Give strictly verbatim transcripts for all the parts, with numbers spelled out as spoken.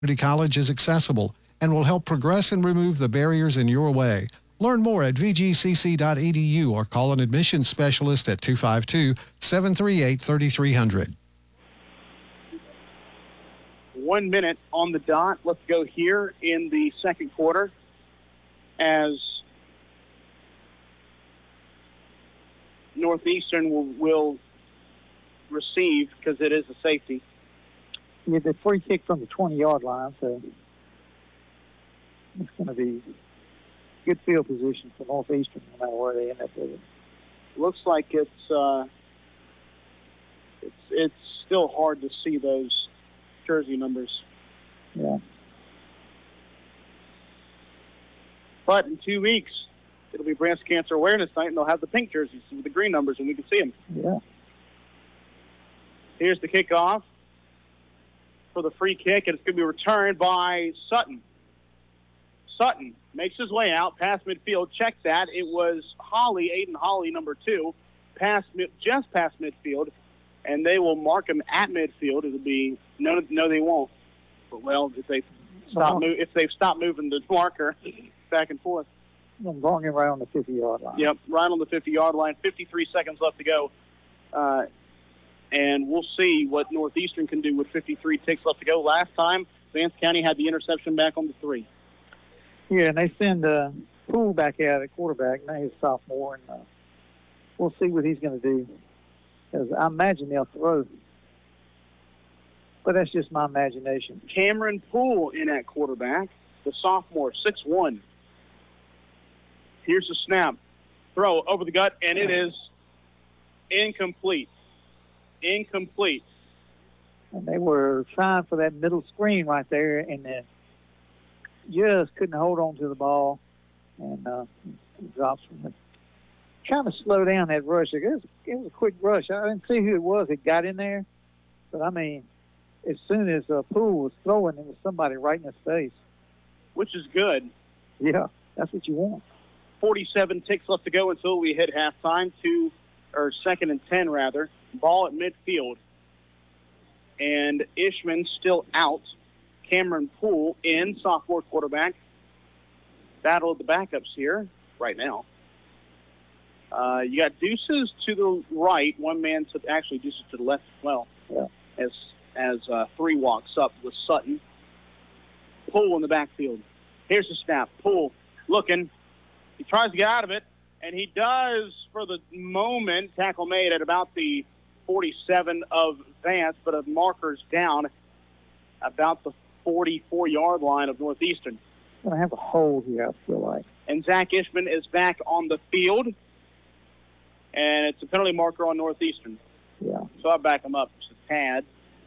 College is accessible and will help progress and remove the barriers in your way. Learn more at v g c c dot e d u or call an admissions specialist at two five two, seven three eight, three three zero zero. One minute on the dot. Let's go here in the second quarter as Northeastern will, will receive, because it is a safety. Yeah, the free kick from the twenty-yard line, so it's going to be good field position for Northeastern no matter where they end up with it. Looks like it's uh, it's it's still hard to see those jersey numbers. Yeah. But in two weeks, it'll be Breast Cancer Awareness Night, and they'll have the pink jerseys with the green numbers, and we can see them. Yeah. Here's the kickoff for the free kick, and it's going to be returned by Sutton. Sutton makes his way out past midfield. Check that. It was Holly, Aiden Holly, number two, past just past midfield, and they will mark him at midfield. It'll be no, no, they won't. But well, if they stop, move, if they've stopped moving the marker back and forth. I'm going right on the fifty-yard line. Yep, right on the fifty-yard line. fifty-three seconds left to go. Uh, and we'll see what Northeastern can do with fifty-three ticks left to go. Last time, Vance County had the interception back on the three. Yeah, and they send uh, Poole back out at quarterback. Now he's a sophomore, and uh, we'll see what he's going to do. Because I imagine they'll throw. But that's just my imagination. Cameron Poole in at quarterback, the sophomore, six one. Here's the snap. Throw over the gut, and it is incomplete. Incomplete. And they were trying for that middle screen right there, and then just couldn't hold on to the ball, and uh, it drops from it. Kind of slow down that rush. It was, it was a quick rush. I didn't see who it was that got in there, but I mean, as soon as uh, Poole was throwing, there was somebody right in his face. Which is good. Yeah, that's what you want. forty-seven ticks left to go until we hit halftime, two, or second and ten, rather. Ball at midfield. And Ishman still out. Cameron Poole in, sophomore quarterback. Battle of the backups here right now. Uh, you got Deuces to the right, one man to, actually Deuces to the left as well. Yeah. As, as uh, three walks up with Sutton. Poole in the backfield. Here's the snap. Poole looking. He tries to get out of it, and he does for the moment. Tackle made at about the forty-seven of Vance, but of markers down about the forty-four-yard line of Northeastern. Going to have a hole here, I feel like. And Zach Ishman is back on the field, and it's a penalty marker on Northeastern. Yeah. So I back him up just a tad.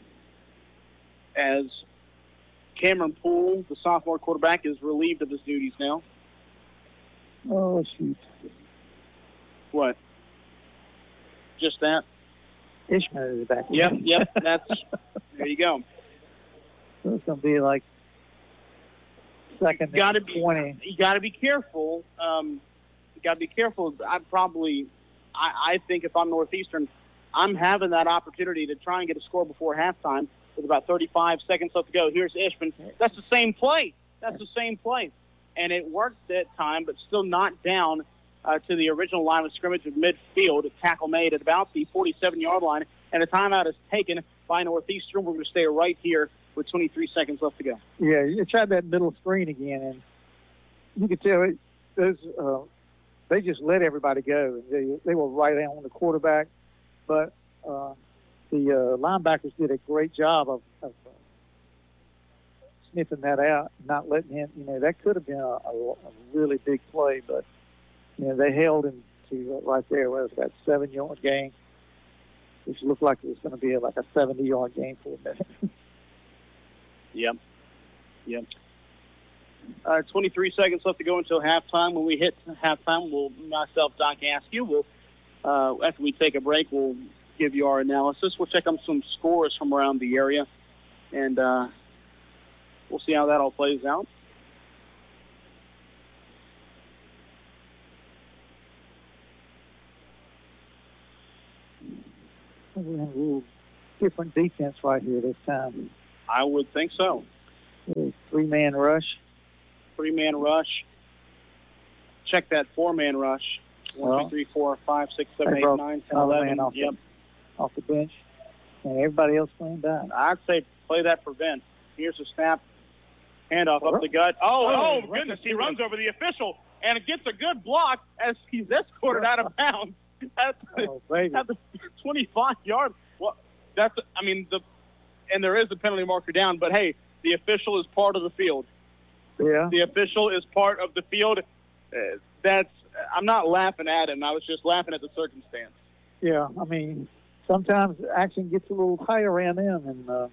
As Cameron Poole, the sophomore quarterback, is relieved of his duties now. Oh, shoot. What? Just that? Ishmael is back. Yep, yep. That's there you go. So it's going to be like second gotta and be, twenty. You got to be careful. Um, you got to be careful. I'd probably, I, I think if I'm Northeastern, I'm having that opportunity to try and get a score before halftime with about thirty-five seconds left to go. Here's Ishman. That's the same play. That's the same play. And it worked that time, but still not down uh, to the original line of scrimmage of midfield. A tackle made at about the forty-seven-yard line, and a timeout is taken by Northeastern. We're going to stay right here with twenty-three seconds left to go. Yeah, you tried that middle screen again, and you could tell it, those, uh, they just let everybody go. They, they were right on the quarterback, but uh, the uh, linebackers did a great job of, of uh, sniffing that out, not letting him, you know, that could have been a, a, a really big play, but, you know, they held him to uh, right there, where it was that seven-yard gain, which looked like it was going to be like a seventy-yard gain for a minute. Yep. Yep. Uh, twenty-three seconds left to go until halftime. When we hit halftime, we'll, myself, Doc Askew, we'll, uh, after we take a break, we'll give you our analysis. We'll check on some scores from around the area, and uh, we'll see how that all plays out. We have a little different defense right here this time. I would think so. three-man rush. Three-man rush. Check that four-man rush. One, Well, two, three, four, five, six, seven, they eight, brought nine, ten, another eleven. man off, Yep. the, off the bench, and everybody else playing down. I'd say play that for Vince. Here's a snap. Handoff up the gut. Oh, oh, oh goodness. He runs over the official and gets a good block as he's escorted out of bounds at the, Oh, baby. at the twenty-five yard. Well, that's, I mean, the, and there is a penalty marker down, but hey, the official is part of the field. Yeah. The official is part of the field. Uh, that's, I'm not laughing at him. I was just laughing at the circumstance. Yeah, I mean, sometimes action gets a little tight around them, and uh,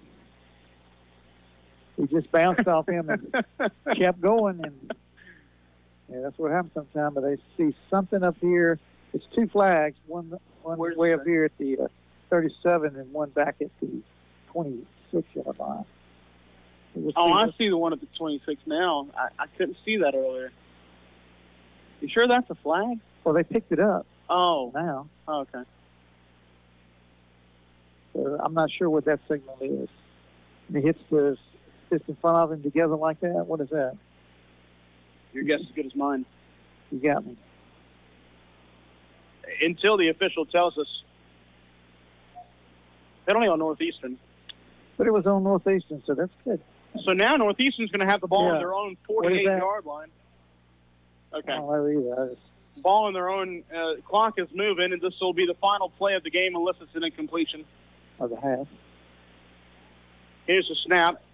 he just bounced off him and kept going. And yeah, that's what happens sometimes. But they see something up here. It's two flags, one one Where's way the- up here at the uh, thirty-seven and one back at the twenty-six yard line. We'll Oh, see I what- see the one at the twenty-six now. I, I couldn't see that earlier. You sure that's a flag? Well, they picked it up Oh, now. okay. So I'm not sure what that signal is. And he hits the fist in front of him together like that. What is that? Your guess is as good as mine. You got me. Until the official tells us. Penalty on Northeastern. But it was on Northeastern, so that's good. So now Northeastern's going to have the ball Yeah. on their own What is that? forty-eight yard line. Okay. I don't know either. I just, Ball in their own. Uh, clock is moving, and this will be the final play of the game unless it's an incompletion. of the half. Here's the snap.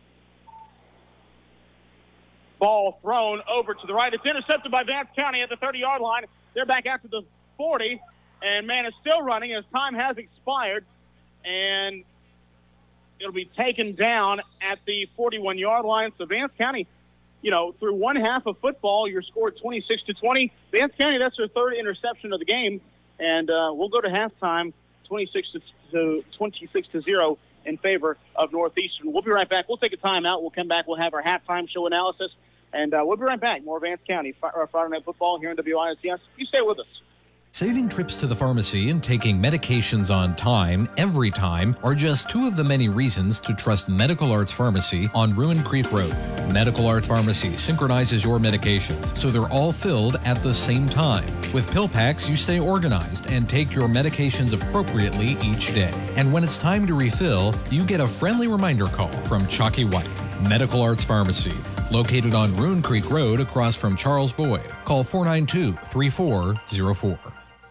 Ball thrown over to the right. It's intercepted by Vance County at the thirty yard line. They're back out to the forty, and man is still running as time has expired, and it'll be taken down at the forty-one yard line. So Vance County, you know, through one half of football, you're scored twenty-six to twenty. Vance County, that's their third interception of the game, and uh, we'll go to halftime, twenty-six to twenty-six to zero in favor of Northeastern. We'll be right back. We'll take a timeout. We'll come back. We'll have our halftime show analysis, and uh, we'll be right back. More Vance County Friday Night Football here on W I S C S. You stay with us. Saving trips to the pharmacy and taking medications on time, every time, are just two of the many reasons to trust Medical Arts Pharmacy on Ruin Creek Road. Medical Arts Pharmacy synchronizes your medications so they're all filled at the same time. With pill packs, you stay organized and take your medications appropriately each day. And when it's time to refill, you get a friendly reminder call from Chalky White. Medical Arts Pharmacy, located on Ruin Creek Road across from Charles Boyd. Call four nine two, three four zero four.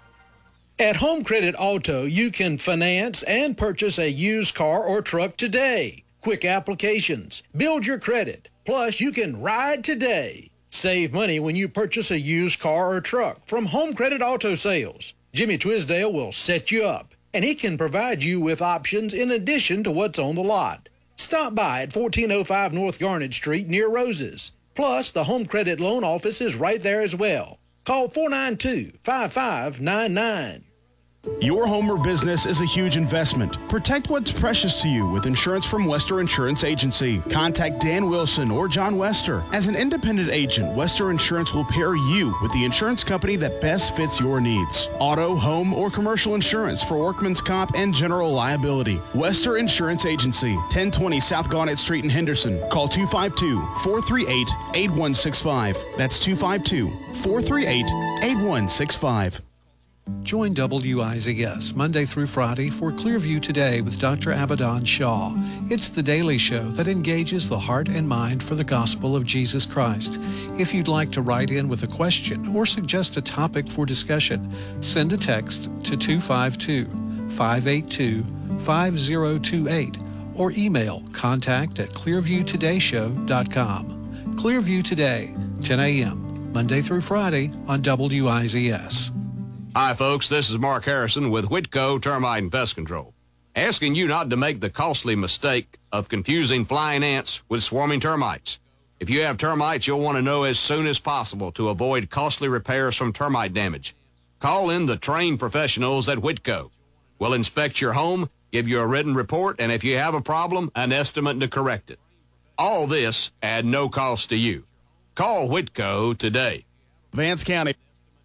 At Home Credit Auto, you can finance and purchase a used car or truck today. Quick applications, build your credit, plus you can ride today. Save money when you purchase a used car or truck from Home Credit Auto Sales. Jimmy Twisdale will set you up, and he can provide you with options in addition to what's on the lot. Stop by at fourteen oh five North Garnet Street near Roses. Plus, the Home Credit Loan Office is right there as well. Call four nine two, five five nine nine. Your home or business is a huge investment. Protect what's precious to you with insurance from Wester Insurance Agency. Contact Dan Wilson or John Wester. As an independent agent, Wester Insurance will pair you with the insurance company that best fits your needs. Auto, home, or commercial insurance for workman's comp and general liability. Wester Insurance Agency, ten twenty South Garnet Street in Henderson. Call two five two, four three eight, eight one six five. That's two five two, four three eight, eight one six five. Join W I Z S Monday through Friday for Clearview Today with Doctor Abaddon Shaw. It's the daily show that engages the heart and mind for the gospel of Jesus Christ. If you'd like to write in with a question or suggest a topic for discussion, send a text to two five two, five eight two, five zero two eight or email contact at clearview today show dot com. Clearview Today, ten a.m., Monday through Friday on W I Z S. Hi, folks. This is Mark Harrison with Whitco Termite and Pest Control, asking you not to make the costly mistake of confusing flying ants with swarming termites. If you have termites, you'll want to know as soon as possible to avoid costly repairs from termite damage. Call in the trained professionals at Whitco. We'll inspect your home, give you a written report, and if you have a problem, an estimate to correct it. All this at no cost to you. Call Whitco today. Vance County.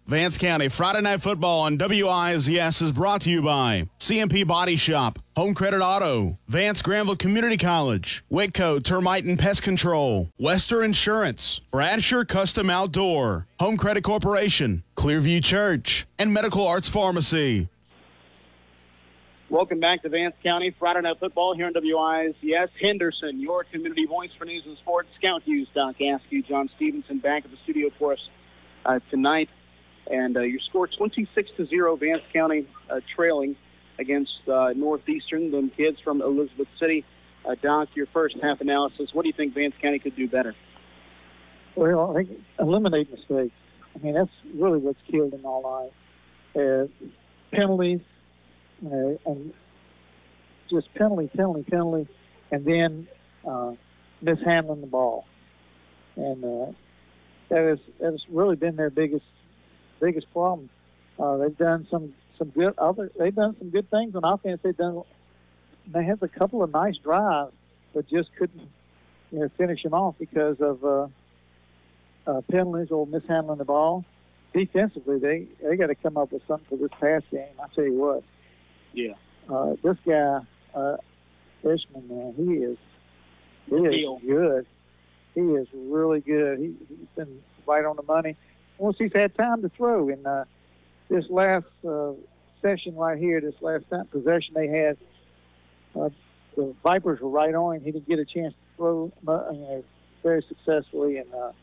Vance County Friday Night Football on W I Z S is brought to you by C M P Body Shop, Home Credit Auto, Vance Granville Community College, Whitco Termite and Pest Control, Western Insurance, Bradshaw Custom Outdoor, Home Credit Corporation, Clearview Church, and Medical Arts Pharmacy. Welcome back to Vance County Friday Night Football here on W I Z S. Henderson, your community voice for news and sports. Scout Hughes, Doc Askew, John Stevenson back at the studio for us uh, tonight. And uh, your score twenty-six to zero, Vance County uh, trailing against uh, Northeastern, them kids from Elizabeth City. Uh, Doc, your first half analysis. What do you think Vance County could do better? Well, I think eliminate mistakes. I mean, that's really what's killed them all night. Uh, penalties, uh, and just penalty, penalty, penalty, and then uh, mishandling the ball. And uh, that is that has really been their biggest biggest problem. Uh, they've done some some good other. They've done some good things on offense. They've done. They had a couple of nice drives, but just couldn't, you know, finish them off because of uh, uh, penalties or mishandling the ball. Defensively, they they got to come up with something for this pass game. I tell you what. Yeah. Uh, this guy, uh, Fishman, man, he is he is Deal. good. He is really good. He, he's been right on the money. Once he's had time to throw. In uh, this last uh, session right here, this last time possession they had, uh, the Vipers were right on him. He didn't get a chance to throw, uh, you know, very successfully, and uh,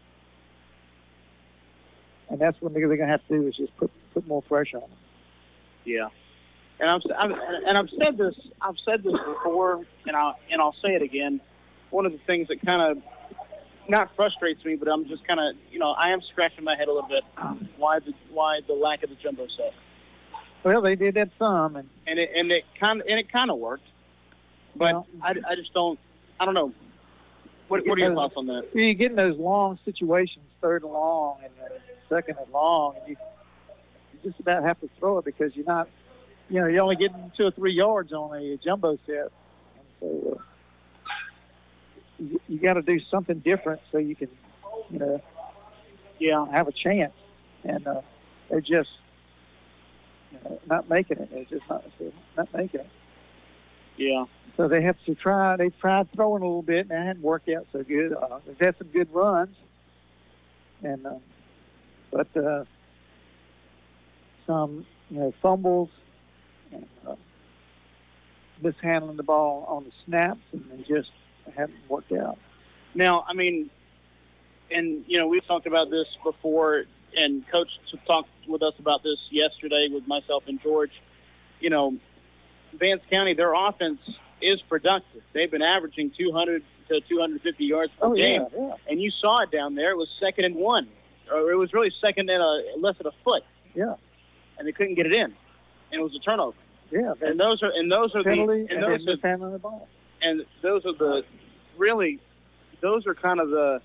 and that's what they're going to have to do is just put put more pressure on him. Yeah. And I've, I've and I've said this I've said this before, and I and I'll say it again. One of the things that kind of not frustrates me, but I'm just kind of, you know, I am scratching my head a little bit. Why the why the lack of the jumbo set? Well, they did that some, and and it and it kind of and it kind of worked, but well, I, I just don't I don't know. What what are your thoughts on that? You get in those long situations, third and long, and uh, second and long, and you, you just about have to throw it because you're not, you know, you're only getting two or three yards on a jumbo set, and so. Uh, You, you got to do something different so you can, you know, yeah, have a chance. And uh, they're just you know, not making it. They're just not, they're not making it. Yeah. So they have to try. They tried throwing a little bit, and it hadn't worked out so good. Uh, they've had some good runs, and uh, but uh, some, you know, fumbles and uh, mishandling the ball on the snaps, and they just haven't worked out. Now, I mean, and, you know, we've talked about this before, and Coach talked with us about this yesterday with myself and George. You know, Vance County, their offense is productive. They've been averaging two hundred to two hundred fifty yards per oh, game. Yeah, yeah. And you saw it down there. It was second and one. Or it was really second and a, less than a foot. Yeah. And they couldn't get it in. And it was a turnover. Yeah. And those are and those are penalty the and and those are, mishandling the ball. And those are the really those are kind of the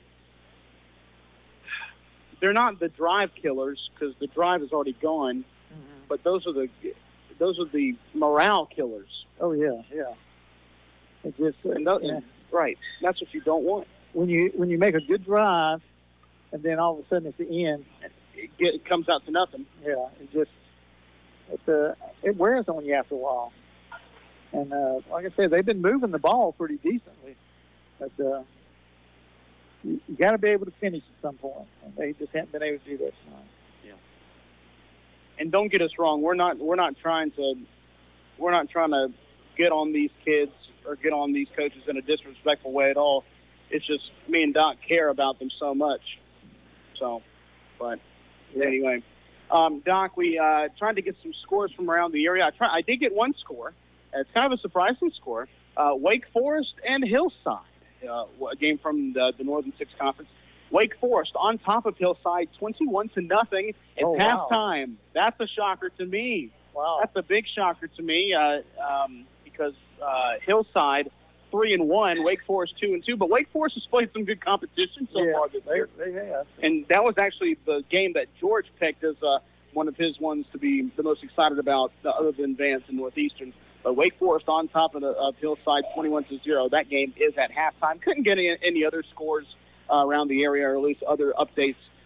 they're not the drive killers because the drive is already gone, mm-hmm. but those are the those are the morale killers. Oh yeah, yeah. It just uh, and those, yeah. and, right. That's what you don't want. When you when you make a good drive, and then all of a sudden at the end, it, get, it comes out to nothing. Yeah, it just it uh, it wears on you after a while. And uh, like I said, they've been moving the ball pretty decently, but uh, you, you got to be able to finish at some point. And they just haven't been able to do that tonight. Yeah. And don't get us wrong, we're not we're not trying to we're not trying to get on these kids or get on these coaches in a disrespectful way at all. It's just me and Doc care about them so much. So, but yeah. Anyway, um, Doc, we uh, tried to get some scores from around the area. I try, I did get one score. It's kind of a surprising score. Uh, Wake Forest and Hillside, uh, a game from the, the Northern Six Conference. Wake Forest on top of Hillside, twenty-one to nothing at oh, halftime. Wow. That's a shocker to me. Wow, that's a big shocker to me uh, um, because uh, Hillside three and one, Wake Forest two and two. But Wake Forest has played some good competition so yeah, far this they, year. They have, and that was actually the game that George picked as uh, one of his ones to be the most excited about, uh, other than Vance and Northeastern. But Wake Forest on top of, the, of Hillside, twenty-one to zero. That game is at halftime. Couldn't get any, any other scores uh, around the area, or at least other updates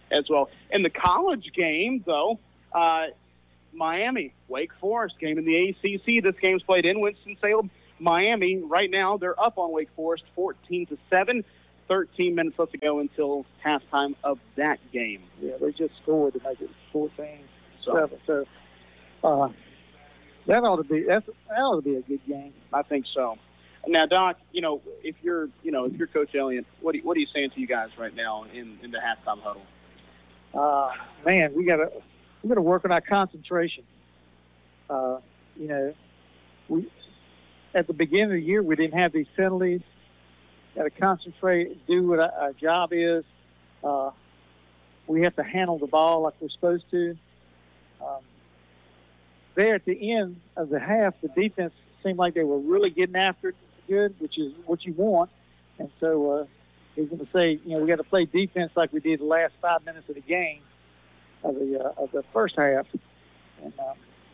as well. In the college game, though, uh, Miami, Wake Forest game in the A C C. This game's played in Winston-Salem. Miami, right now, they're up on Wake Forest fourteen to seven. thirteen minutes left to go until halftime of that game. Yeah, they just scored to make it fourteen seven. So, so uh, that ought to be that's, that ought to be a good game. I think so. Now, Doc, you know, if you're, you know, if you're Coach Elliott, what, do, what are you saying to you guys right now in, in the halftime huddle? Uh, man, we gotta we gotta work on our concentration. Uh, you know, we at the beginning of the year we didn't have these penalties. Got to concentrate, do what our, our job is. Uh, we have to handle the ball like we're supposed to. Um, there at the end of the half, the defense seemed like they were really getting after it good, which is what you want. And so uh, he's going to say, you know, we got to play defense like we did the last five minutes of the game of the uh, of the first half. And um,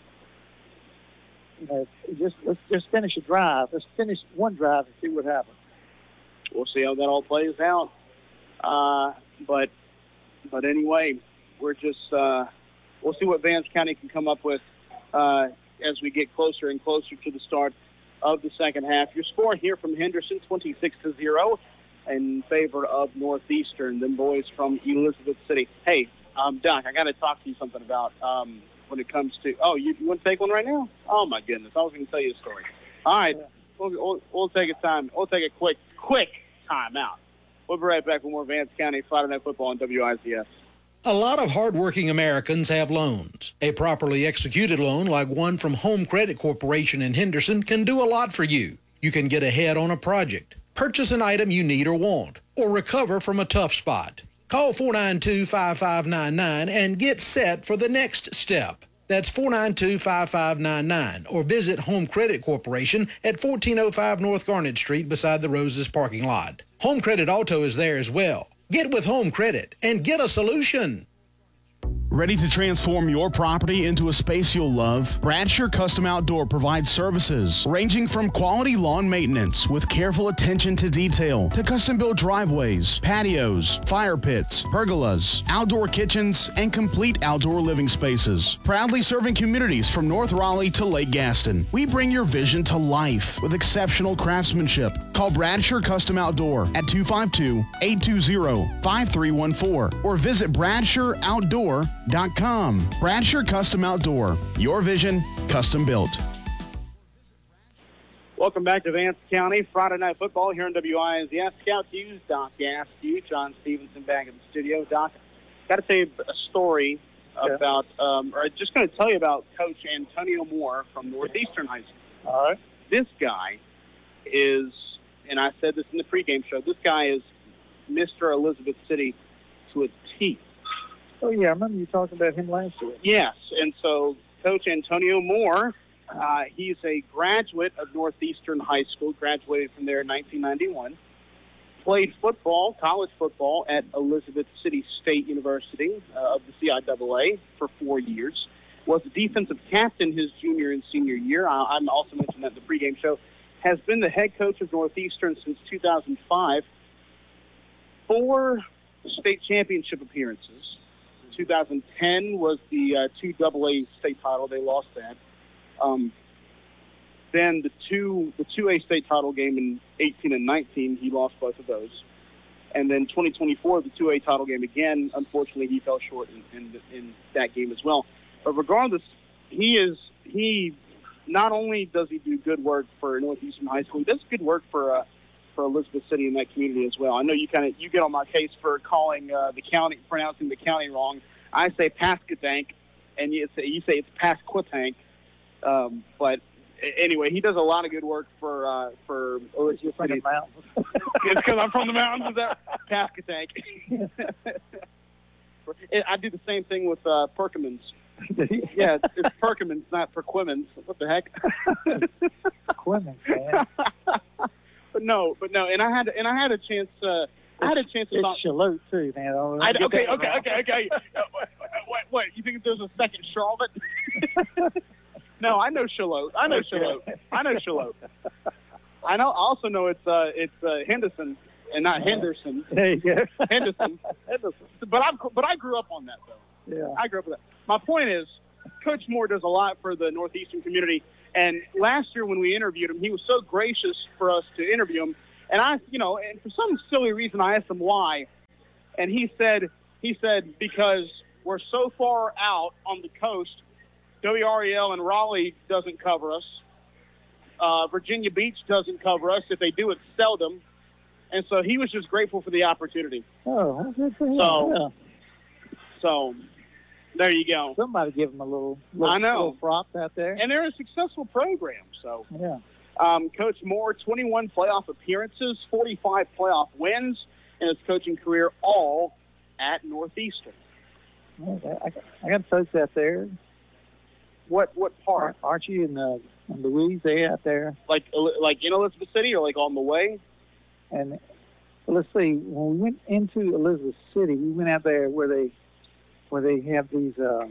you know, just let's just finish a drive. Let's finish one drive and see what happens. We'll see how that all plays out. Uh, but but anyway, we're just uh, we'll see what Vance County can come up with uh, as we get closer and closer to the start of the second half. Your score here from Henderson, twenty-six to zero, in favor of Northeastern, them boys from Elizabeth City. Hey, um, Doc, I got to talk to you something about um, when it comes to. Oh, you, you want to take one right now? Oh my goodness, I was going to tell you a story. All right, we'll, we'll, we'll take a time. We'll take a quick. Quick timeout. We'll be right back with more Vance County Friday Night Football on W I Z S. A lot of hardworking Americans have loans. A properly executed loan like one from Home Credit Corporation in Henderson can do a lot for you. You can get ahead on a project, purchase an item you need or want, or recover from a tough spot. Call four nine two, five five nine nine and get set for the next step. That's four nine two, five five nine nine, or visit Home Credit Corporation at fourteen oh five North Garnet Street beside the Roses parking lot. Home Credit Auto is there as well. Get with Home Credit and get a solution. Ready to transform your property into a space you'll love? Bradsher Custom Outdoor provides services ranging from quality lawn maintenance with careful attention to detail to custom-built driveways, patios, fire pits, pergolas, outdoor kitchens, and complete outdoor living spaces. Proudly serving communities from North Raleigh to Lake Gaston, we bring your vision to life with exceptional craftsmanship. Call Bradsher Custom Outdoor at two five two, eight two zero, five three one four or visit bradsher outdoor dot com. Bradsher Custom Outdoor. Your vision, custom built. Welcome back to Vance County Friday Night Football here on W I Z S. Scout Hughes, Doc Gaskew, John Stevenson back in the studio. Doc, got to tell you a story yeah. about, um, or just going to tell you about Coach Antonio Moore from Northeastern High School. All right. This guy is, and I said this in the pregame show, this guy is Mister Elizabeth City to a T. Oh, yeah, I remember you talking about him last year. Yes, and so Coach Antonio Moore, uh, he's a graduate of Northeastern High School, graduated from there in nineteen ninety-one, played football, college football at Elizabeth City State University uh, of the C I A A for four years, was a defensive captain his junior and senior year. I, I'm also mentioned that in the pregame show, has been the head coach of Northeastern since two thousand five, four state championship appearances. two thousand ten was the uh, two double A state title. They lost that. Um, then the two the two A state title game in eighteen and nineteen, he lost both of those. And then twenty twenty-four, the two A title game again. Unfortunately, he fell short in, in, in that game as well. But regardless, he is he not only does he do good work for Northeastern High School, he does good work for uh, for Elizabeth City and that community as well. I know you kind of you get on my case for calling uh, the county, pronouncing the county wrong. I say Pasquotank, and you say you say it's Pasquotank. Um, but anyway, he does a lot of good work for uh, for Elizabeth From City. the mountains. It's because I'm from the mountains. Is that Pasquotank? I do the same thing with uh, Perkimans. Yeah, it's, it's Perkimans, not Perquimans. What the heck? Perquimans, man. But no, but no, and I had and I had a chance. Uh, I had a chance to It's talk. Charlotte too, man. I'll I, get okay, that okay, wrong. okay, okay, uh, Wait, wait, wait, you think there's a second Charlotte? No, I know Charlotte. I know Okay. Charlotte. I know Charlotte. I know. I also know it's uh, it's uh, Henderson, and not Henderson. There you go. Henderson. Henderson. But I but I grew up on that though. Yeah. I grew up with that. My point is, Coach Moore does a lot for the Northeastern community. And last year when we interviewed him, he was so gracious for us to interview him. And I, you know, and for some silly reason, I asked him why, and he said, he said because we're so far out on the coast, W R E L and Raleigh doesn't cover us. Uh, Virginia Beach doesn't cover us. If they do, it's seldom. And so he was just grateful for the opportunity. Oh, that's good for him. So, yeah. so there you go. Somebody give him a little, little, I know. little props out there. And they're a successful program. So, yeah. um, Coach Moore, twenty-one playoff appearances, forty-five playoff wins in his coaching career, all at Northeastern. Okay. I, got, I got folks out there. What what part? Archie and, uh, and Louise, they out there. Like like in Elizabeth City or like on the way? And let's see, when we went into Elizabeth City, we went out there where they where they have these. Uh,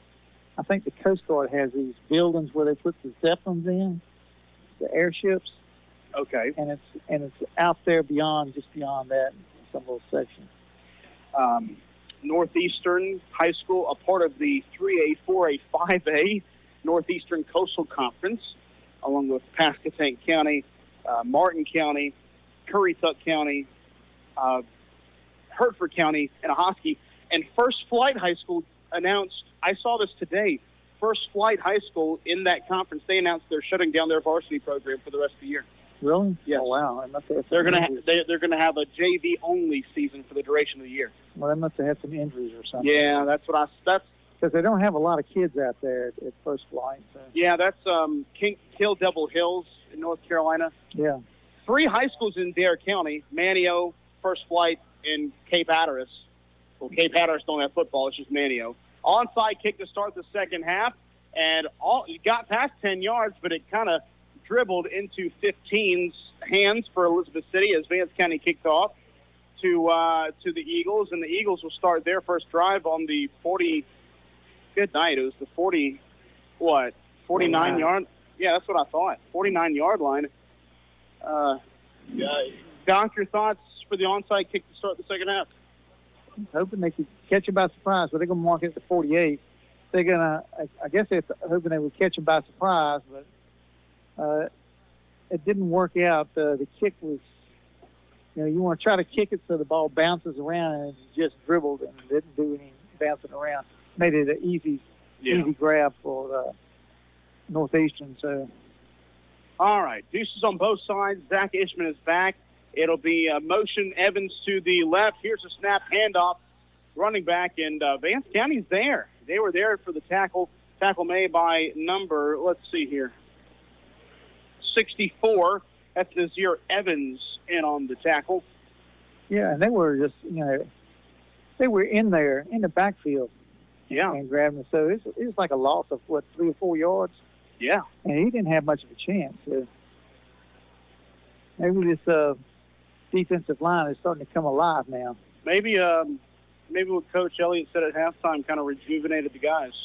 I think the Coast Guard has these buildings where they put the Zeppelins in, the airships. Okay. And it's and it's out there beyond, just beyond that, some little section. Um, Northeastern High School, a part of the three A, four A, five A Northeastern Coastal Conference, along with Pasquotank County, uh, Martin County, Currituck County, uh, Hertford County, and Ahoskie. And First Flight High School announced, I saw this today, First Flight High School in that conference, they announced they're shutting down their varsity program for the rest of the year. Really? Yes. Oh, wow. I must have they're going to to they, they're going to have a J V only season for the duration of the year. Well, they must have had some injuries or something. Yeah, that's what I that's because they don't have a lot of kids out there at, at First Flight. So. Yeah, that's um King Kill Devil Hills in North Carolina. Yeah. Three high schools in Dare County: Manteo, First Flight, and Cape Hatteras. Well, Cape Hatteras don't have football; it's just Manteo. Onside kick to start the second half, and all it got past ten yards, but it kind of dribbled into fifteen's hands for Elizabeth City as Vance County kicked off to uh, to the Eagles, and the Eagles will start their first drive on the forty. Good night. It was the forty, what, forty-nine yard? Yeah, that's what I thought. forty-nine yard line. Uh, Doc, your thoughts for the onside kick to start the second half? I'm hoping they could catch him by surprise, but they're going to mark it at the forty-eight. They're going to, I guess they're hoping they would catch him by surprise, but uh, it didn't work out. Uh, the kick was, you know, you want to try to kick it so the ball bounces around, and it just dribbled and didn't do any bouncing around. Made it an easy, yeah. easy grab for uh, Northeastern. So, all right, deuces on both sides. Zach Ishman is back. It'll be uh, motion Evans to the left. Here's a snap handoff, running back, and uh, Vance County's there. They were there for the tackle. Tackle made by number, let's see here, sixty-four. That's Nazir Evans in on the tackle. Yeah, and they were just, you know, they were in there in the backfield. Yeah. And grabbing him. So it was, it was like a loss of, what, three or four yards? Yeah. And he didn't have much of a chance. So maybe this uh, defensive line is starting to come alive now. Maybe um, maybe what Coach Elliott said at halftime kind of rejuvenated the guys.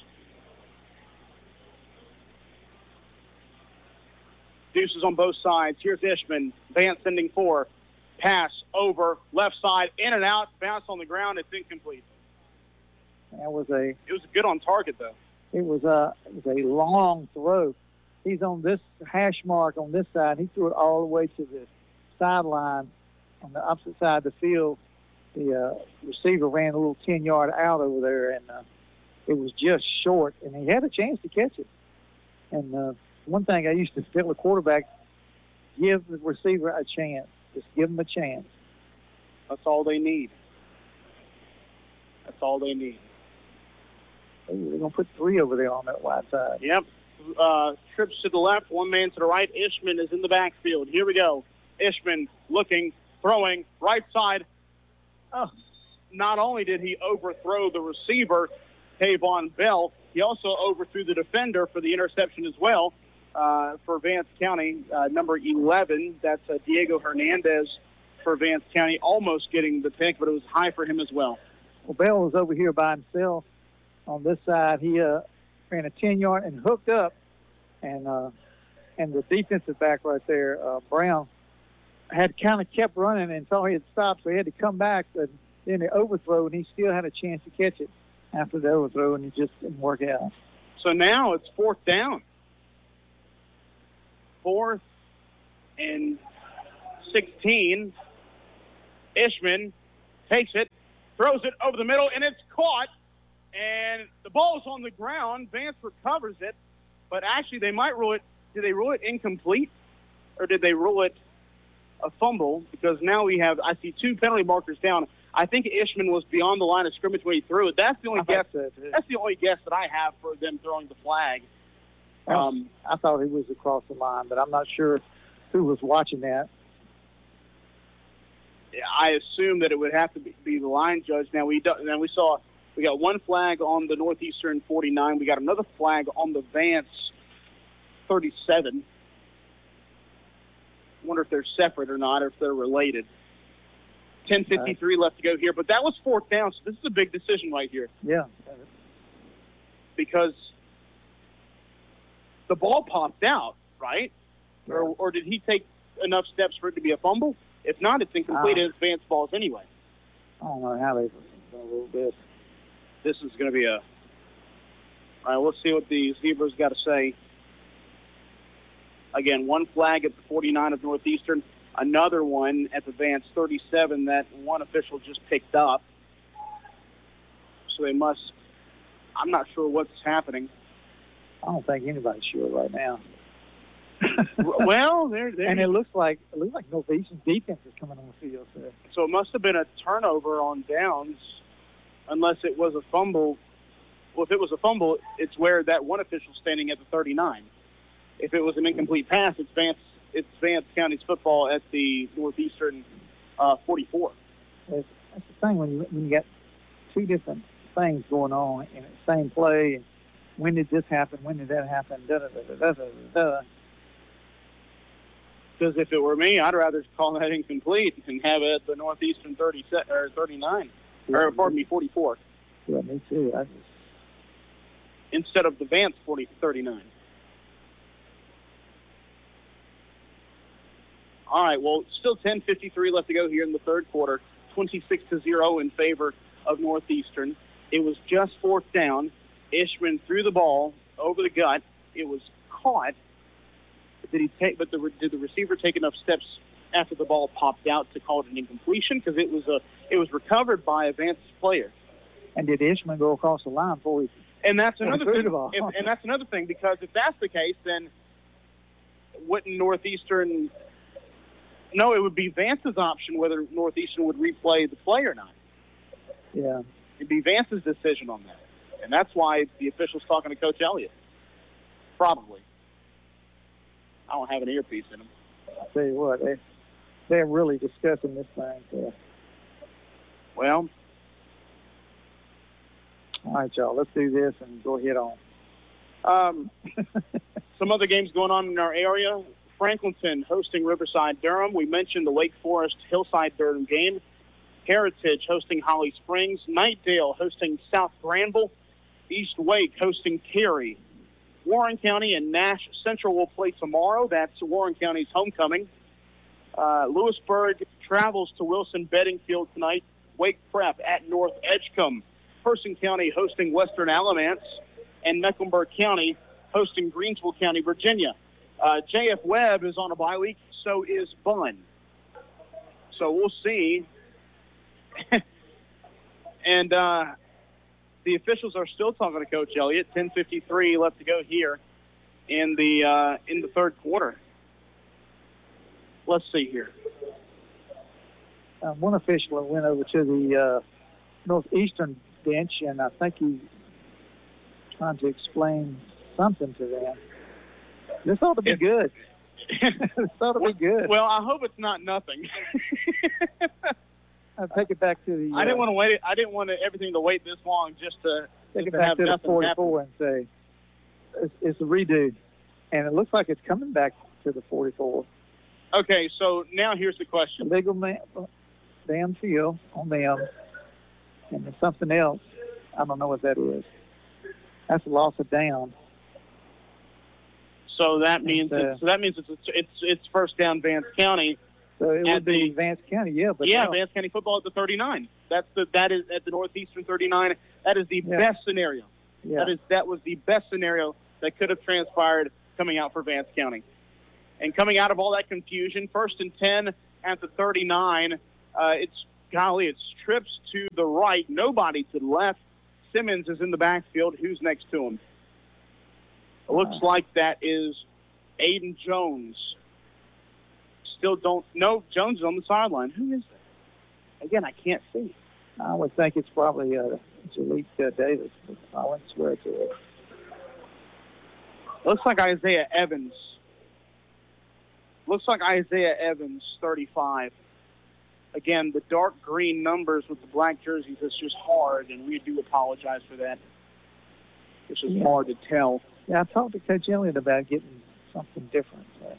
Deuces on both sides. Here's Ishman. Vance sending four. Pass over, left side, in and out, bounce on the ground. It's incomplete. That was a. It was good on target, though. It was a. It was a long throw. He's on this hash mark on this side. He threw it all the way to the sideline on the opposite side of the field. The uh, receiver ran a little ten-yard out over there, and uh, it was just short. And he had a chance to catch it. And uh, one thing I used to tell the quarterback, give the receiver a chance. Just give them a chance. That's all they need. That's all they need. They're going to put three over there on that wide side. Yep. Uh, trips to the left, one man to the right. Ishman is in the backfield. Here we go. Ishman looking, throwing, right side. Oh, not only did he overthrow the receiver, Tavon Bell, he also overthrew the defender for the interception as well. Uh, for Vance County, uh, number eleven, that's uh, Diego Hernandez for Vance County, almost getting the pick, but it was high for him as well. Well, Bell was over here by himself on this side. He uh, ran a ten-yard and hooked up, and uh, and the defensive back right there, uh, Brown, had kind of kept running and thought he had stopped, so he had to come back. But then the overthrow, and he still had a chance to catch it after the overthrow, and it just didn't work out. So now it's fourth down. Fourth and sixteen. Ishman takes it, throws it over the middle, and it's caught. And the ball's on the ground. Vance recovers it, but actually they might rule it. Did they rule it incomplete, or did they rule it a fumble? Because now we have, I see two penalty markers down. I think Ishman was beyond the line of scrimmage when he threw it. That's the only guess. So, that's the only guess that I have for them throwing the flag. Um, I thought he was across the line, but I'm not sure who was watching that. I assume that it would have to be, be the line judge. Now we do, now we saw we got one flag on the Northeastern forty-nine. We got another flag on the Vance thirty-seven. I wonder if they're separate or not, or if they're related. ten fifty-three left to go here, but that was fourth down, so this is a big decision right here. Yeah. Because the ball popped out, right? Yeah. Or, or did he take enough steps for it to be a fumble? If not, it's incomplete uh, and it's Vance balls anyway. I don't know how they a little bit. This is going to be a... All right, let's see what the Zebras got to say. Again, one flag at the forty-nine of Northeastern, another one at the Vance thirty-seven that one official just picked up. So they must... I'm not sure what's happening. I don't think anybody's sure right now. Well, there, there, and it looks like it looks like Northeastern defense is coming on the field. So, so it must have been a turnover on downs, unless it was a fumble. Well, if it was a fumble, it's where that one official standing at the thirty-nine. If it was an incomplete pass, it's Vance. It's Vance County's football at the Northeastern uh, forty-four. That's, that's the thing when you when you got two different things going on in the same play. And when did this happen? When did that happen? Da da da da da da. Because if it were me, I'd rather call that incomplete and have it at the Northeastern thirty or thirty-nine, yeah, or pardon me, forty-four. Yeah, me too. I just... Instead of the Vance forty thirty-nine. All right, well, still ten fifty-three left to go here in the third quarter. twenty-six to zero in favor of Northeastern. It was just fourth down. Ishman threw the ball over the gut. It was caught. Did he take? But the, did the receiver take enough steps after the ball popped out to call it an incompletion? Because it was a, it was recovered by a Vance player. And did Ishman go across the line before he? And that's another thing. Ball. And, and that's another thing, because if that's the case, then wouldn't Northeastern? No, it would be Vance's option whether Northeastern would replay the play or not. Yeah, it'd be Vance's decision on that, and that's why the official's talking to Coach Elliott. Probably. I don't have an earpiece in them. I'll tell you what, they, they're really discussing this thing. So. Well. All right, y'all, let's do this and go ahead on. Um, some other games going on in our area. Franklinton hosting Riverside Durham. We mentioned the Wake Forest Hillside Durham game. Heritage hosting Holly Springs. Knightdale hosting South Granville. East Wake hosting Cary. Warren County and Nash Central will play tomorrow. That's Warren County's homecoming. Uh, Lewisburg travels to Wilson Bedingfield tonight. Wake Prep at North Edgecombe. Person County hosting Western Alamance. And Mecklenburg County hosting Greensville County, Virginia. Uh, J F Webb is on a bye week. So is Bunn. So we'll see. and... Uh, The officials are still talking to Coach Elliott. ten fifty-three left to go here in the uh, in the third quarter. Let's see here. Uh, one official went over to the uh, Northeastern bench, and I think he trying to explain something to them. This ought to be it, good. this ought to well, be good. Well, I hope it's not nothing. I'll take it back to the. Uh, I didn't want to wait. I didn't want to, everything to wait this long just to take just it to back have to the forty-four happen. and say it's, it's a redo, and it looks like it's coming back to the forty-four. Okay, so now here's the question: legal man, damn field on them, and there's something else. I don't know what that is. That's a loss of down. So that means uh, it's, so that means it's it's it's first down Vance County. So it At would be the- Vance County, yeah. But yeah, no. Vance County football at the thirty-nine. That's the that is at the Northeastern thirty-nine. That is the Yeah. best scenario. yeah. That is that was the best scenario that could have transpired coming out for Vance County. And coming out of all that confusion, first and ten at the thirty-nine. Uh, it's golly, it's trips to the right, nobody to the left. Simmons is in the backfield. Who's next to him? It looks like that is Aiden Jones. Still don't know. Jones is on the sideline. Who is that? Again, I can't see. I would think it's probably uh, Jaleel uh, Davis. I wouldn't swear to it. Looks like Isaiah Evans. Looks like Isaiah Evans, thirty-five. Again, the dark green numbers with the black jerseys, it's just hard, and we do apologize for that. It's just Yeah. hard to tell. Yeah, I talked to Coach Elliott about getting something different. Uh,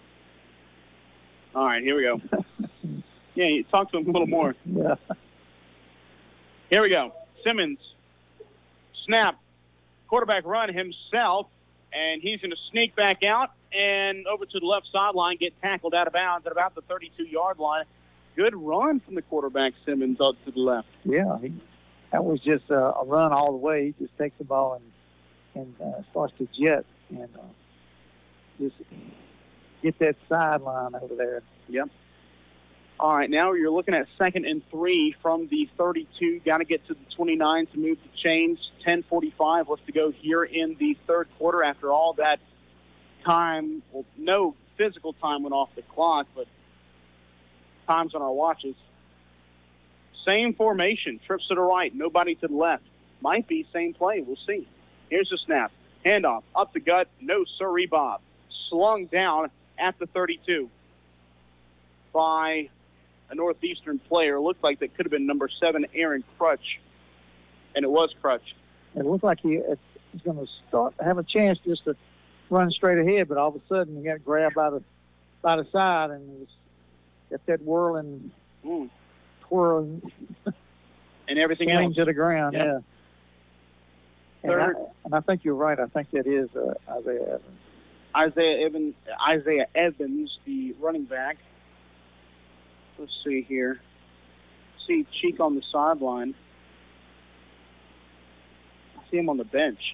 All right, here we go. Yeah, you talk to him a little more. yeah. Here we go. Simmons, snap, quarterback run himself, and he's going to sneak back out and over to the left sideline, get tackled out of bounds at about the thirty-two-yard line. Good run from the quarterback, Simmons, up to the left. Yeah, he, that was just uh, a run all the way. He just takes the ball and and uh, starts to jet and uh, just get that sideline over there. Yep. All right, now you're looking at second and three from the thirty-two. Got to get to the twenty-nine to move the chains. ten forty-five left to go here in the third quarter. After all that time, well, no physical time went off the clock, but times on our watches. Same formation, trips to the right, nobody to the left. Might be same play, we'll see. Here's the snap. Handoff, up the gut, no sirree, Bob. Slung down at the thirty-two by a Northeastern player. Looked like that could have been number seven, Aaron Crutch. And it was Crutch. It looked like he uh, was going to start have a chance just to run straight ahead, but all of a sudden he got grabbed by the by the side and was got that whirling, Mm. twirling And everything swing else. to the ground. Yep. Yeah. And I, Third. and I think you're right. I think that is uh, Isaiah Evans. Isaiah Evans, Isaiah Evans, the running back. Let's see here. See Cheek on the sideline. I see him on the bench.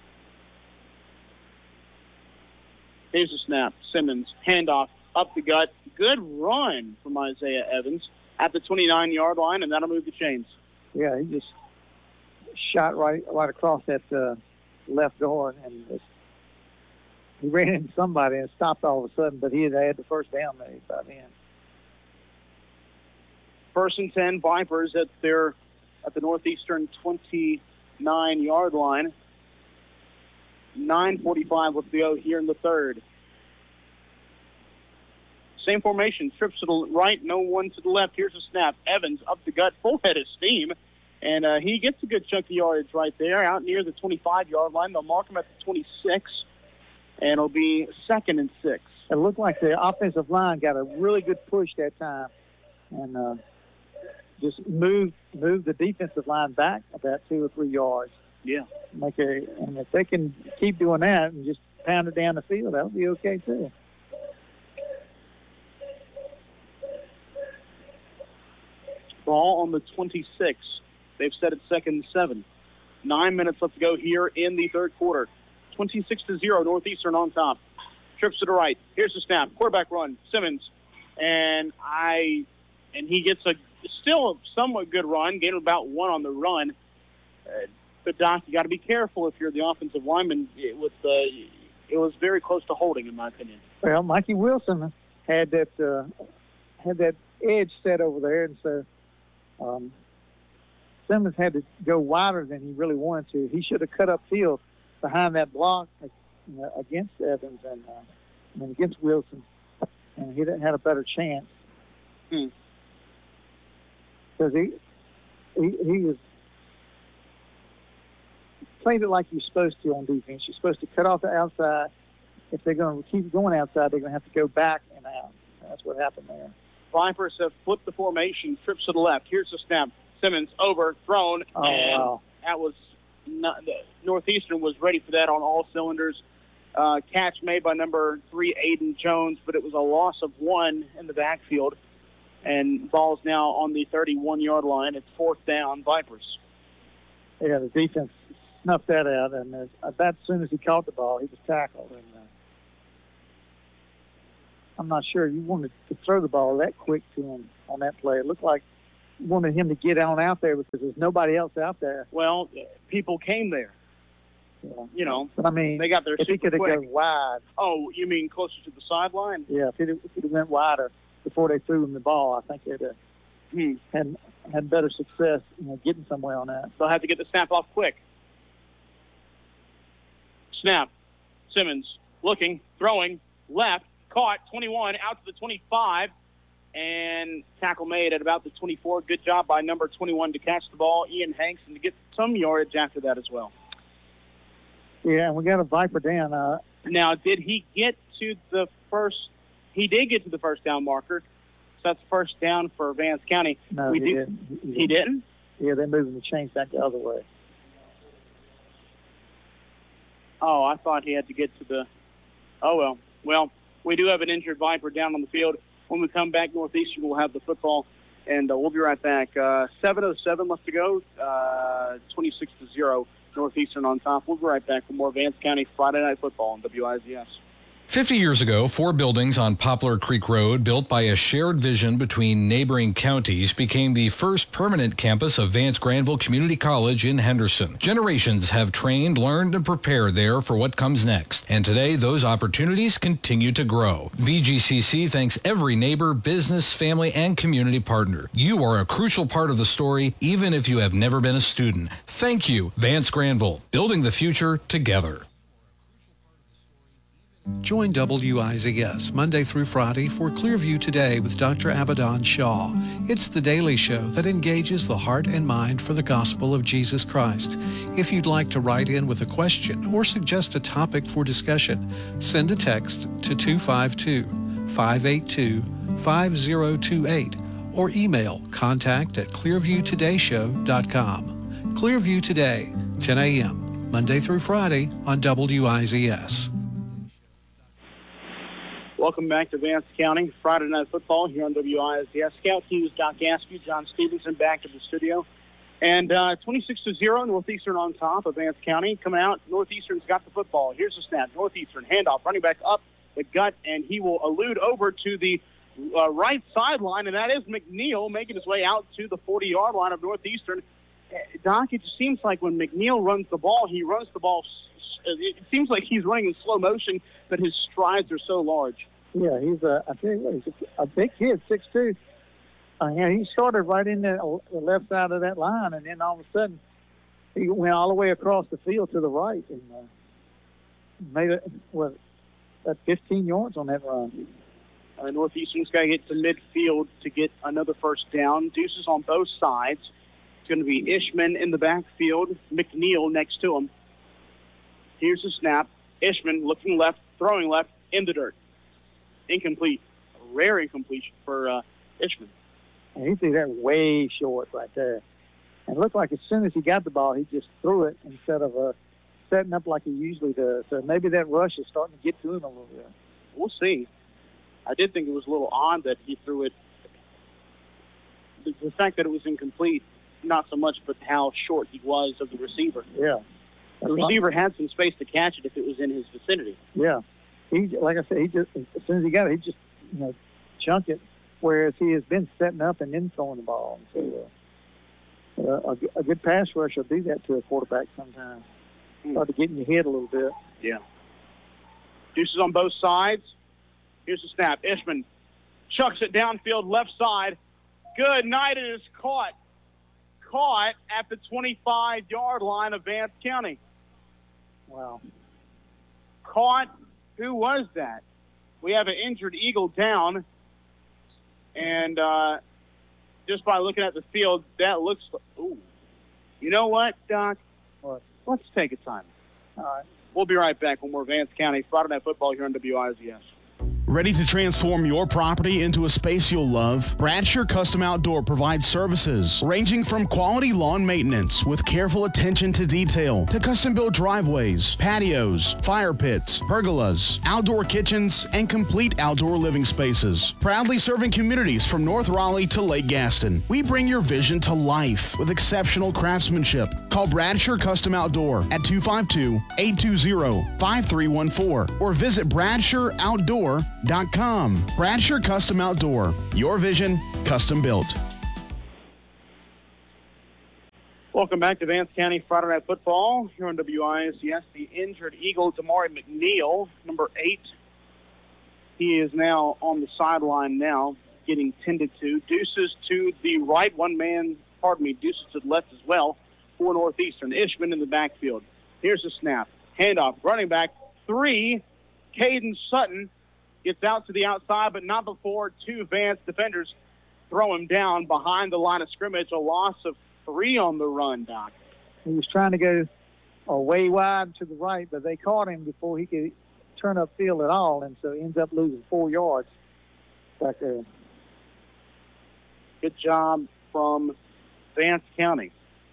Here's the snap. Simmons, handoff, up the gut. Good run from Isaiah Evans at the twenty-nine-yard line, and that'll move the chains. Yeah, he just shot right right across that uh, left guard and just, he ran into somebody and stopped all of a sudden, but he had had the first down made by then. First and ten, Vipers at their at the Northeastern twenty-nine-yard line. nine forty-five left to go here in the third. Same formation, trips to the right, no one to the left. Here's a snap. Evans up the gut, full head of steam, and uh, he gets a good chunk of yardage right there out near the twenty-five-yard line. They'll mark him at the twenty-six, and it'll be second and six. It looked like the offensive line got a really good push that time and uh, just moved moved the defensive line back about two or three yards. Yeah. Make a, and if they can keep doing that and just pound it down the field, that'll be okay too. Ball on the twenty-six. They've set it second and seven. Nine minutes left to go here in the third quarter. twenty-six to zero, Northeastern on top. Trips to the right. Here's the snap. Quarterback run. Simmons. And I, and he gets a still a somewhat good run. Gained about one on the run. Uh, but Doc, you got to be careful if you're the offensive lineman. It was uh, it was very close to holding, in my opinion. Well, Mikey Wilson had that uh, had that edge set over there, and so um, Simmons had to go wider than he really wanted to. He should have cut upfield behind that block uh, against Evans and, uh, and against Wilson, and he didn't have a better chance because Hmm. he, he he was played it like you're supposed to on defense. You're supposed to cut off the outside. If they're going to keep going outside, they're going to have to go back and out. That's what happened there. Vipers have flipped the formation, trips to the left. Here's the snap. Simmons overthrown, Oh, and wow. that was not, the Northeastern was ready for that on all cylinders. uh, catch made by number three, Aiden Jones, but it was a loss of one in the backfield. And ball's now on the thirty-one-yard line. It's fourth down, Vipers. Yeah, the defense snuffed that out, and uh, about as soon as he caught the ball, he was tackled. And uh, I'm not sure you wanted to throw the ball that quick to him on that play. It looked like you wanted him to get on out there because there's nobody else out there. Well, people came there. Yeah. You know, but I mean, they got there if super he could have quick. gone wide. Oh, you mean closer to the sideline? Yeah, if he if he'd went wider before they threw him the ball, I think they'd have Hmm. had had better success, you know, getting somewhere on that. They'll have to get the snap off quick. Snap. Simmons looking, throwing, left, caught, twenty-one, out to the twenty-five, and tackle made at about the twenty-four. Good job by number twenty-one to catch the ball, Ian Hanks, and to get some yardage after that as well. Yeah, and we got a Viper down. Uh, Now, did he get to the first? He did get to the first down marker. So that's first down for Vance County. no, we he do, didn't. He didn't? Yeah, they're moving the chains back the other way. Oh, I thought he had to get to the – oh, well. Well, we do have an injured Viper down on the field. When we come back, Northeastern will have the football, and uh, we'll be right back. Uh, seven oh seven left to go, uh, twenty-six to zero, Northeastern on top. We'll be right back for more Vance County Friday Night Football on W I Z S. Fifty years ago, four buildings on Poplar Creek Road, built by a shared vision between neighboring counties, became the first permanent campus of Vance Granville Community College in Henderson. Generations have trained, learned, and prepared there for what comes next. And today, those opportunities continue to grow. V G C C thanks every neighbor, business, family, and community partner. You are a crucial part of the story, even if you have never been a student. Thank you, Vance Granville, building the future together. Join W I Z S Monday through Friday for Clearview Today with Doctor Abaddon Shaw. It's the daily show that engages the heart and mind for the gospel of Jesus Christ. If you'd like to write in with a question or suggest a topic for discussion, send a text to two five two, five eight two, five zero two eight or email contact at clearview today show dot com. Clearview Today, ten a.m., Monday through Friday on W I Z S. Welcome back to Vance County Friday Night Football here on W I Z S. Scout Hughes, Doc Askew, John Stevenson back to the studio. And uh, twenty-six to zero, Northeastern on top of Vance County. Coming out, Northeastern's got the football. Here's the snap. Northeastern handoff, running back up the gut, and he will elude over to the uh, right sideline, and that is McNeil making his way out to the forty-yard line of Northeastern. Doc, it just seems like when McNeil runs the ball, he runs the ball. It seems like he's running in slow motion, but his strides are so large. Yeah, he's a, I tell you what, he's a, a big kid, six two. Uh, yeah, he started right in the, the left side of that line, and then all of a sudden he went all the way across the field to the right and uh, made it, what, about fifteen yards on that run. Uh, Northeastern's got to get to midfield to get another first down. Deuces on both sides. It's going to be Ishman in the backfield, McNeil next to him. Here's the snap. Ishman looking left, throwing left, in the dirt. Incomplete. A rare incompletion for uh, Ishman. And he threw that way short right there. And it looked like as soon as he got the ball, he just threw it instead of uh, setting up like he usually does. So maybe that rush is starting to get to him a little bit. We'll see. I did think it was a little odd that he threw it. The, the fact that it was incomplete, not so much, but how short he was of the receiver. Yeah. The receiver had some space to catch it if it was in his vicinity. Yeah. He, like I said, he just, as soon as he got it, he just, you know, chunked it, whereas he has been setting up and then throwing the ball. So, uh, uh, a, a good pass rush will do that to a quarterback sometimes. Hmm. Start to get in your head a little bit. Yeah. Deuces on both sides. Here's the snap. Ishman chucks it downfield left side. Good night. It is caught. Caught at the twenty-five-yard line of Vance County. Wow. Caught. Who was that? We have an injured Eagle down. And uh, just by looking at the field, that looks – ooh. You know what, Doc? What? Let's take a time. All right. We'll be right back when more Vance County Friday Night Football here on W I Z S. Ready to transform your property into a space you'll love? Bradshaw Custom Outdoor provides services ranging from quality lawn maintenance with careful attention to detail to custom-built driveways, patios, fire pits, pergolas, outdoor kitchens, and complete outdoor living spaces. Proudly serving communities from North Raleigh to Lake Gaston, we bring your vision to life with exceptional craftsmanship. Call Bradshaw Custom Outdoor at two five two, eight two zero, five three one four or visit bradshaw outdoor dot com. Bradshaw Custom Outdoor, your vision, custom built. Welcome back to Vance County Friday Night Football here on W I S C S. The injured Eagle, Damari McNeil, number eight. He is now on the sideline now, getting tended to. Deuces to the right, one man, pardon me, deuces to the left as well for Northeastern. Ishman in the backfield. Here's the snap. Handoff, running back, three. Caden Sutton gets out to the outside, but not before two Vance defenders throw him down behind the line of scrimmage. A loss of three on the run, Doc. He was trying to go uh, way wide to the right, but they caught him before he could turn upfield at all, and so he ends up losing four yards back there. Good job from Vance County.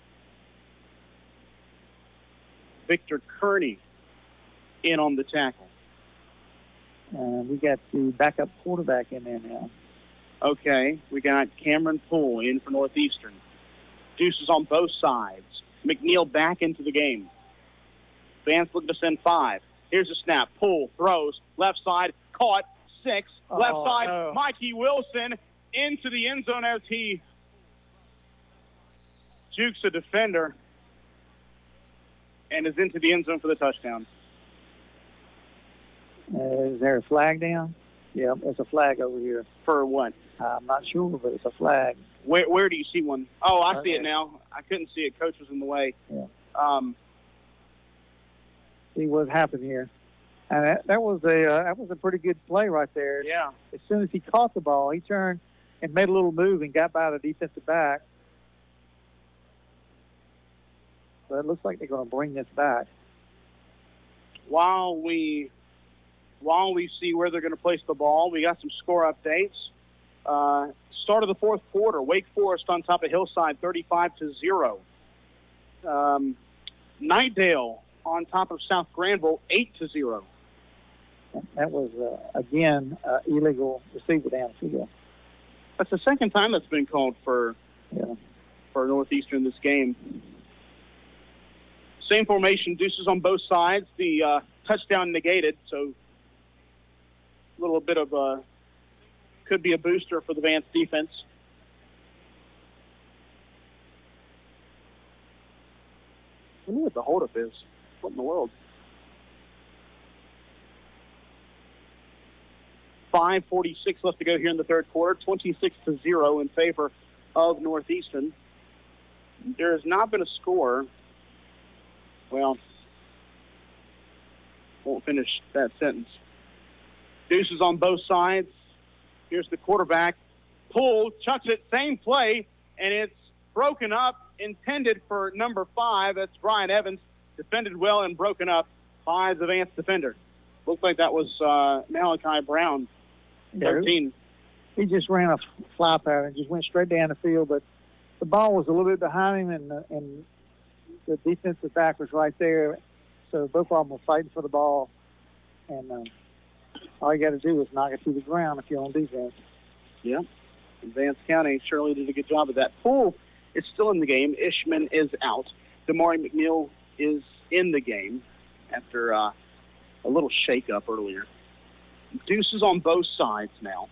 Victor Kearney in on the tackle. Uh, we got the backup quarterback in there now. Okay, we got Cameron Poole in for Northeastern. Deuces on both sides. McNeil back into the game. Vance looking to send five. Here's a snap. Poole throws. Left side. Caught. Six. Oh, Left side. no. Mikey Wilson into the end zone as he jukes a defender and is into the end zone for the touchdown. Uh, is there a flag down? Yeah, there's a flag over here. For what? I'm not sure, but it's a flag. Where where do you see one? Oh, I see Okay. it now. I couldn't see it. Coach was in the way. Yeah. Um, See what happened here. And that, that was a uh, that was a pretty good play right there. yeah. As soon as he caught the ball, he turned and made a little move and got by the defensive back. So it looks like they're going to bring this back. While we while we see where they're going to place the ball, we got some score updates. Uh, start of the fourth quarter, Wake Forest on top of Hillside, thirty-five to zero. Um, Nightdale on top of South Granville, eight to zero. That was, uh, again, uh, illegal receiver downfield. That's the second time that's been called for Yeah. for Northeastern this game. Same formation, deuces on both sides. The uh, touchdown negated, so a little bit of a, could be a booster for the Vance defense. I wonder what the holdup is. What in the world? five forty-six left to go here in the third quarter. twenty-six to zero in favor of Northeastern. There has not been a score. Well, won't finish that sentence. Deuces on both sides. Here's the quarterback. Pull, chucks it, same play, and it's broken up, intended for number five. That's Brian Evans. Defended well and broken up by the Vance defender. Looked like that was uh, Malachi Brown, thirteen. He just ran a fly pattern, just went straight down the field, but the ball was a little bit behind him, and, uh, and the defensive back was right there. So both of them were fighting for the ball, and uh, all you got to do is knock it to the ground if you're on defense. Yeah. Vance County surely did a good job of that. Poole is still in the game. Ishman is out. Damari McNeil is in the game after uh, a little shake-up earlier. Deuces on both sides now.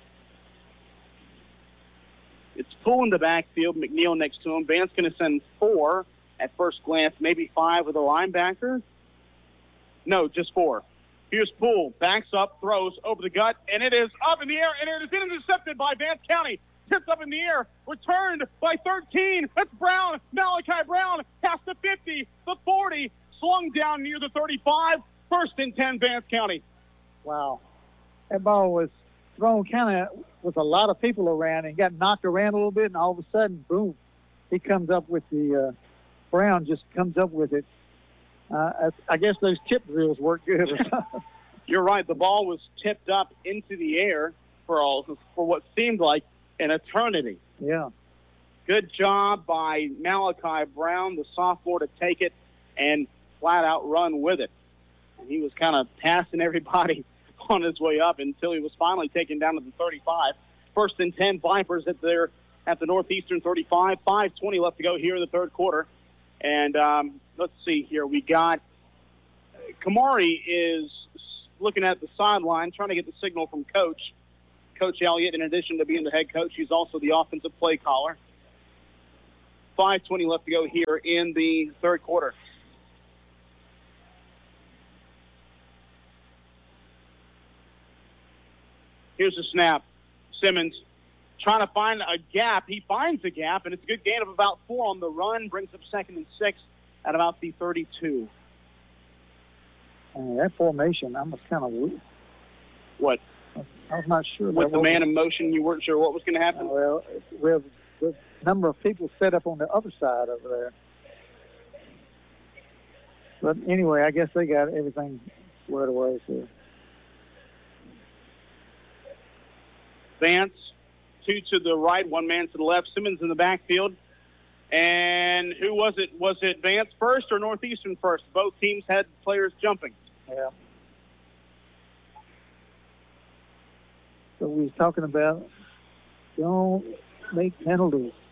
It's Poole in the backfield, McNeil next to him. Vance going to send four at first glance, maybe five with a linebacker. No, just four. Here's Poole, backs up, throws over the gut, and it is up in the air, and it is intercepted by Vance County. Tipped up in the air, returned by thirteen. That's Brown. Malachi Brown past the fifty, the forty, slung down near the thirty-five. First and ten, Vance County. Wow. That ball was thrown kind of with a lot of people around and got knocked around a little bit, and all of a sudden, boom, he comes up with the uh, Brown just comes up with it. Uh, I, I guess those tip drills work good or something. You're right. The ball was tipped up into the air for all, for what seemed like an eternity. Yeah. Good job by Malachi Brown, the sophomore, to take it and flat out run with it. And he was kind of passing everybody on his way up until he was finally taken down to the thirty-five. First and ten, Vipers at their at the Northeastern thirty-five. five twenty left to go here in the third quarter. And um, let's see here. We got Kamari is looking at the sideline, trying to get the signal from Coach. Coach Elliott, in addition to being the head coach, he's also the offensive play caller. five twenty left to go here in the third quarter. Here's the snap. Simmons trying to find a gap. He finds a gap, and it's a good gain of about four on the run. Brings up second and six at about the thirty-two. Uh, that formation, I was kind of weak. What? I was not sure. With the man in motion, you weren't sure what was going to happen? Well, with the number of people set up on the other side over there. But anyway, I guess they got everything squared away. So. Vance, two to the right, one man to the left. Simmons in the backfield. And who was it? Was it Vance first or Northeastern first? Both teams had players jumping. Yeah. So we was talking about don't make penalties.